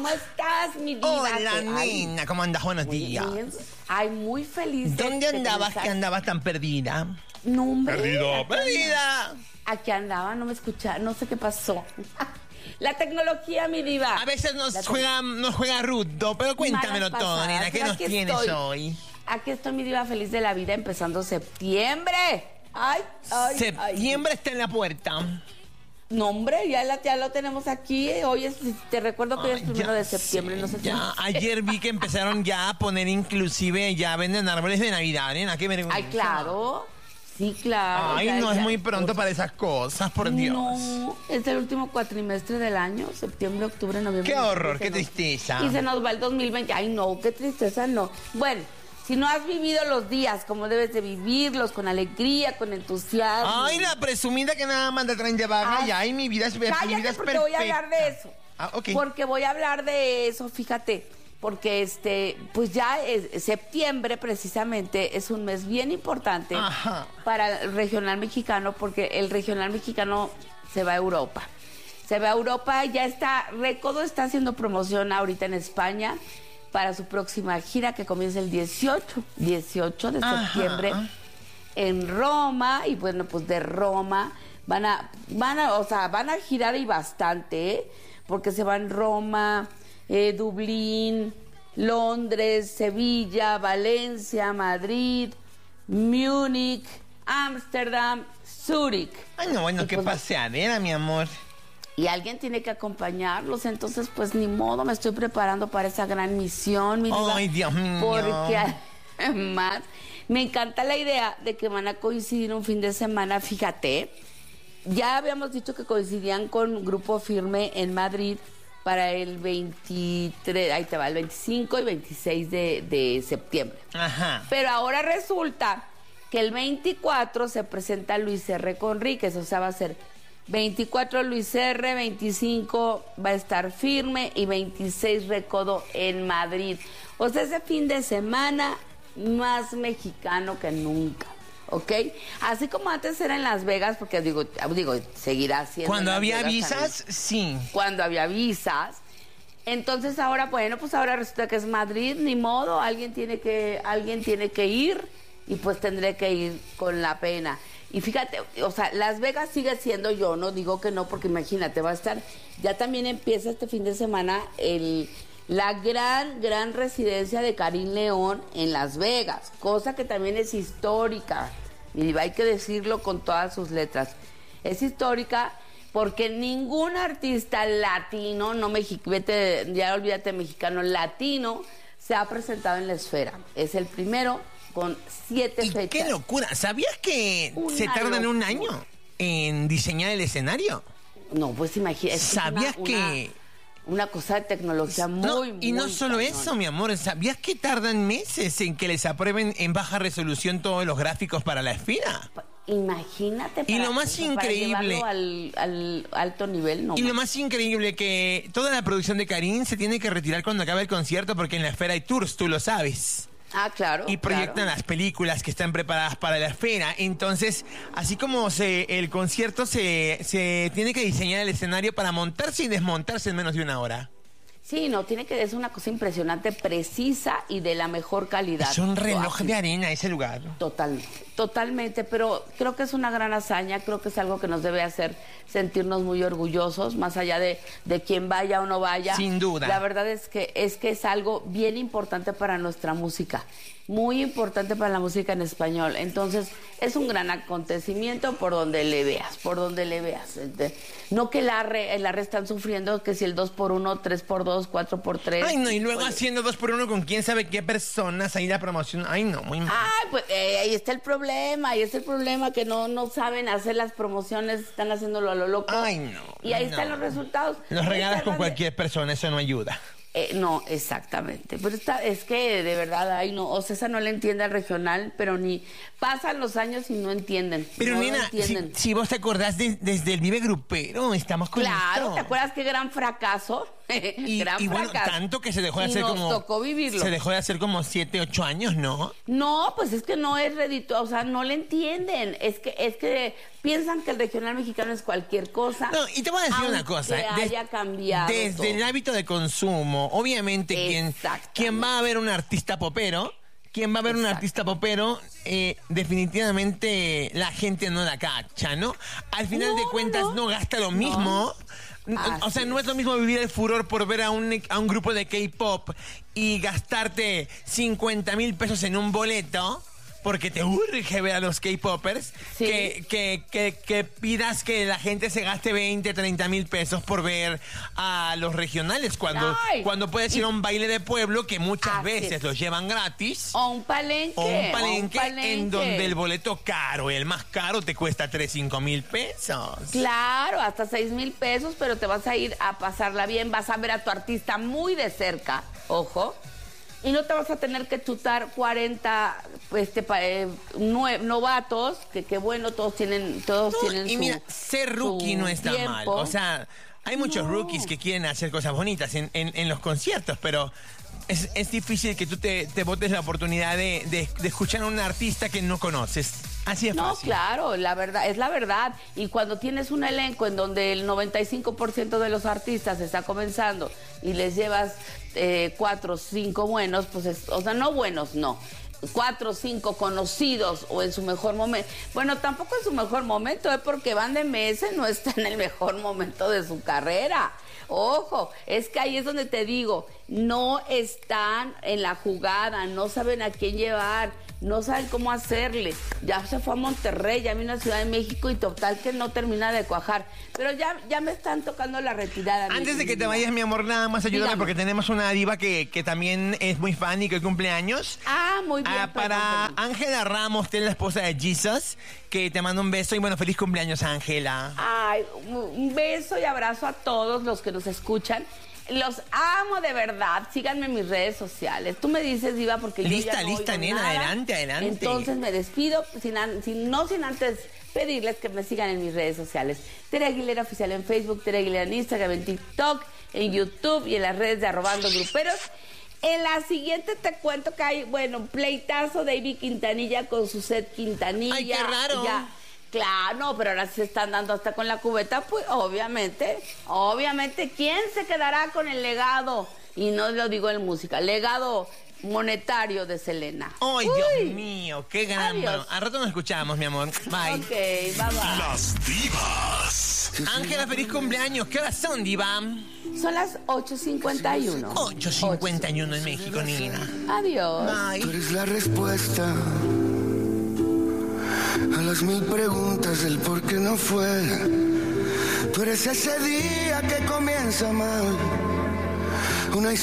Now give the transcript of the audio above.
¿cómo estás, mi diva? Hola, nena, ¿cómo andas? Buenos días. Ay, muy feliz. ¿Dónde andabas que andabas tan perdida? No, hombre. ¡Perdida! Aquí andaba, no me escuchaba, no sé qué pasó. La tecnología, mi diva. A veces nos juega rudo, pero cuéntamelo todo, nena. ¿Qué nos tienes hoy? Aquí estoy, mi diva, feliz de la vida, empezando septiembre. Ay. Septiembre está en la puerta. No, hombre, ya lo tenemos aquí. Hoy te recuerdo que hoy es 1 de septiembre. No sé si... Ayer vi que empezaron ya a poner, inclusive, ya venden árboles de Navidad, nena. Qué vergüenza. Ay, claro. Sí, claro. Ay, no es muy pronto para esas cosas, por Dios. No, es el último cuatrimestre del año, septiembre, octubre, noviembre. Qué horror, qué tristeza. Y se nos va el 2020. Ay, no, qué tristeza, no. Bueno, si no has vivido los días como debes de vivirlos, con alegría, con entusiasmo. Ay, la presumida que nada más te traen de vaga. Ay, mi vida es perfecta. Cállate, porque voy a hablar de eso. Ok. Porque voy a hablar de eso, fíjate. Porque pues ya septiembre precisamente es un mes bien importante para el regional mexicano, porque el regional mexicano se va a Europa. Ya está, Recodo está haciendo promoción ahorita en España para su próxima gira que comienza el 18 de septiembre en Roma. Y bueno, pues de Roma van a girar y bastante, porque se van Roma, Dublín, Londres, Sevilla, Valencia, Madrid, Múnich, Ámsterdam, Zúrich. Ay, no, bueno, qué paseadera, mi amor. Y alguien tiene que acompañarlos, entonces pues ni modo, me estoy preparando para esa gran misión, mi diva. Ay, Dios mío. Porque además me encanta la idea de que van a coincidir un fin de semana, fíjate. Ya habíamos dicho que coincidían con Grupo Firme en Madrid para el 23, ahí te va, el 25 y 26 de septiembre. Pero ahora resulta que el 24 se presenta Luis R. Conríquez, o sea, va a ser 24 Luis R., 25 va a estar Firme y 26 Recodo en Madrid. O sea, ese fin de semana más mexicano que nunca. ¿Ok? Así como antes era en Las Vegas, porque digo, seguirá siendo. Cuando había visas, también. sí. Cuando había visas. Entonces ahora, bueno, pues ahora resulta que es Madrid, ni modo, alguien tiene que ir, y pues tendré que ir con la pena. Y fíjate, o sea, Las Vegas sigue siendo, yo no digo que no, porque imagínate, va a estar, ya también empieza este fin de semana la gran residencia de Karim León en Las Vegas, cosa que también es histórica, y hay que decirlo con todas sus letras. Es histórica porque ningún artista latino, ya olvídate mexicano, latino, se ha presentado en la esfera. Es el primero con 7 fechas. ¡Qué locura! ¿Sabías que se tardan un año en diseñar el escenario? No, pues imagínate. ¿Sabías que...? Una cosa de tecnología muy y no solo eso, mi amor, ¿sabías que tardan meses en que les aprueben en baja resolución todos los gráficos para la esfera? Imagínate. Y lo más increíble, para llevarlo al alto nivel, no. Y lo más increíble, que toda la producción de Karim se tiene que retirar cuando acabe el concierto, porque en la esfera hay tours, tú lo sabes. Ah, claro. Y proyectan las películas que están preparadas para la esfera. Entonces, así como el concierto se tiene que diseñar el escenario para montarse y desmontarse en menos de una hora. Sí, no, es una cosa impresionante, precisa y de la mejor calidad. Es un reloj de arena ese lugar. Totalmente, pero creo que es una gran hazaña, creo que es algo que nos debe hacer sentirnos muy orgullosos, más allá de quien vaya o no vaya. Sin duda. La verdad es que es algo bien importante para nuestra música, muy importante para la música en español. Entonces, es un gran acontecimiento por donde le veas. No que la RE están sufriendo, que si el 2x1, 3x2, 4x3. Ay, no, y luego haciendo 2x1 con quién sabe qué personas, ahí la promoción. Ay, no, muy mal. Ay, pues ahí está el problema, que no saben hacer las promociones, están haciéndolo a lo loco. Ay, no. Y ahí están los resultados. Los regalas con cualquier persona, eso no ayuda. No, exactamente. Pero es que de verdad, César no le entiende al regional, pero ni pasan los años y no entienden. Pero no nena, si vos te acordás desde el Vive Grupero, estamos con Claro, esto. ¿te acuerdas qué gran fracaso? Y bueno, tanto que se dejó de hacer nos como... tocó vivirlo. Se dejó de hacer como 7, 8 años, ¿no? No, pues es que no es redito, o sea, no le entienden. Es que piensan que el regional mexicano es cualquier cosa. No, y te voy a decir una cosa. Haya cambiado desde todo. el hábito de consumo, obviamente quien va a ver un artista popero... definitivamente la gente no la cacha, ¿no? Al final de cuentas no gasta lo mismo. O sea, no es lo mismo vivir el furor por ver a un grupo de K-pop y gastarte 50,000 pesos en un boleto porque te urge ver a los K-popers, sí, que pidas que la gente se gaste 20, 30,000 pesos por ver a los regionales, cuando puedes ir a un baile de pueblo que muchas veces los llevan gratis. O un palenque. En donde el boleto caro, el más caro, te cuesta 3,000-5,000 pesos. Claro, hasta 6,000 pesos, pero te vas a ir a pasarla bien, vas a ver a tu artista muy de cerca, ojo. Y no te vas a tener que chutar 40 novatos, que bueno, todos tienen y mira, ser rookie no está mal. O sea, hay muchos rookies que quieren hacer cosas bonitas en los conciertos, pero es difícil que tú te botes la oportunidad de escuchar a un artista que no conoces. Así es fácil. No, claro, es la verdad. Y cuando tienes un elenco en donde el 95% de los artistas está comenzando y les llevas 4 o 5 buenos, pues o sea, no buenos, no. 4 o 5 conocidos o en su mejor momento. Bueno, tampoco en su mejor momento, porque Van de Mese no está en el mejor momento de su carrera. Ojo, es que ahí es donde te digo, no están en la jugada, no saben a quién llevar, no saben cómo hacerle. Ya se fue a Monterrey, ya vino a Ciudad de México y total que no termina de cuajar. Pero ya me están tocando la retirada. Antes de que te vayas, mi amor, nada más ayúdame. Dígame. Porque tenemos una diva que también es muy fan y que cumple años. Muy bien. Para Ángela Ramos, que es la esposa de Jesus, que te mando un beso y bueno, feliz cumpleaños, Ángela. Ay, un beso y abrazo a todos los que nos escuchan. Los amo de verdad. Síganme en mis redes sociales. Tú me dices, diva, porque yo ya no Lista, nena. Nada. Adelante. Entonces me despido sin antes pedirles que me sigan en mis redes sociales. Tere Aguilera Oficial en Facebook, Tere Aguilera en Instagram, en TikTok, en YouTube y en las redes de @gruperos. En la siguiente te cuento que hay, un pleitazo de Ivy Quintanilla con su set Quintanilla. ¡Ay, qué raro! Ya, claro, no, pero ahora se están dando hasta con la cubeta, pues obviamente, ¿quién se quedará con el legado? Y no lo digo en música, legado monetario de Selena. ¡Ay, Dios mío! ¡Qué gran! Bueno, al rato nos escuchamos, mi amor. Bye. Ok, bye. Las divas. Ángela, feliz cumpleaños. ¿Qué horas son, diva? Son las 8:51. 8:51 en México, niña. Adiós. Bye. Tú eres la respuesta a las 1000 preguntas del por qué no fue. Tú eres ese día que comienza mal. Una